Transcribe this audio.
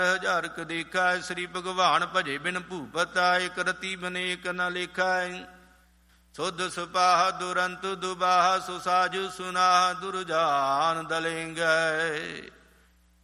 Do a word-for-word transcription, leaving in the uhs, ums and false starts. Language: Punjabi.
ਹਜ਼ਾਰਕ ਦੇਖਾ। ਸ੍ਰੀ ਭਗਵਾਨ ਭਜੇ ਬਿਨ ਭੂਪਤਾ, ਇਕ ਰਤੀ ਬਨੇਕ ਨ ਲੇਖਾ। ਸੁਧ ਸੁਪਾਹ ਦੁਰੰਤ ਦੁਬਾਹ, ਸੁਸਾਜੁ ਸੁਨਾਹ ਦੁਰਜਾਨ ਦਲੇਂਗੈ।